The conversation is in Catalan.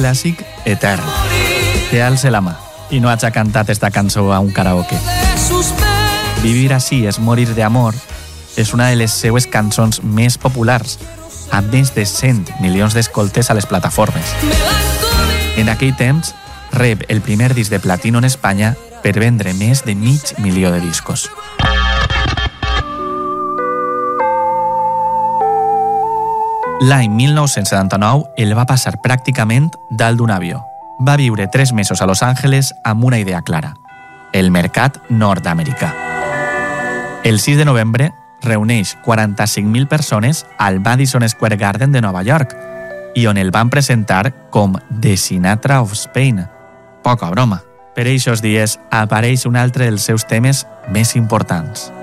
clàssic etern. Que alce la mà i no hagi cantat esta cançó a un karaoke. Vivir així és morir d'amor és una de les seues cançons més populars, amb més de 100 milions d'escoltes a les plataformes. En aquell temps, rep el primer disc de platino en Espanya per vendre més de 500.000 de discos. L'any 1979 el va passar pràcticament dalt d'un avió. Va viure 3 mesos a Los Angeles amb una idea clara: el mercat nord-americà. El 6 de novembre reuneix 45.000 persones al Madison Square Garden de Nova York i on el van presentar com The Sinatra of Spain. Poca broma. Per eixos dies apareix un altre dels seus temes més importants.